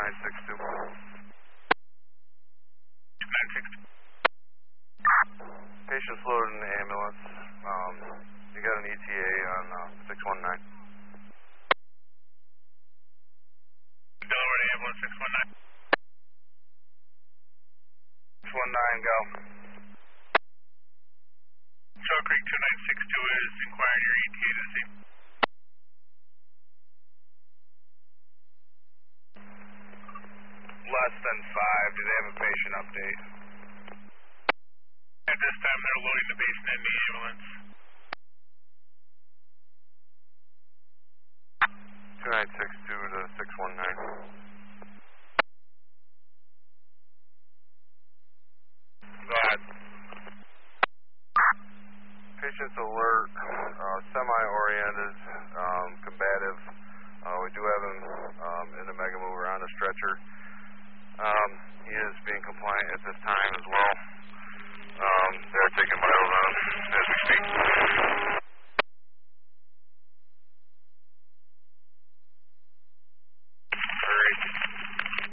2962. 2962. Patient's loaded in the ambulance. You got an ETA on 619. Delaware ambulance 619. 619, go. Trail Creek 2962 is inquiring your ETA to see. Less than 5. Do they have a patient update? At this time, they're loading the patient in the ambulance. 2962 to 619. Go ahead. Patient's alert, semi-oriented, combative. We do have him in the Mega Mover on a stretcher. He is being compliant at this time.